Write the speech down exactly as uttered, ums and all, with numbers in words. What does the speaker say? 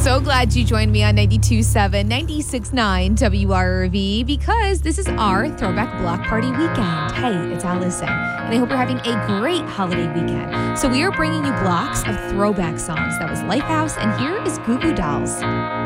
So glad you joined me on ninety-two point seven, ninety-six point nine W R V because this is our Throwback Block Party weekend. Hey, it's Allison, and I hope you're having a great holiday weekend. So we are bringing you blocks of throwback songs. That was Lifehouse, and here is Goo Goo Dolls.